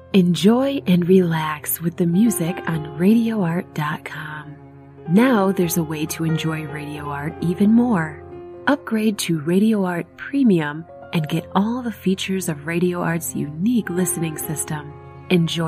Enjoy and relax with the music on RadioArt.com. Now there's a way to enjoy Radio Art even more. Upgrade to Radio Art Premium and get all the features of Radio Art's unique listening system. Enjoy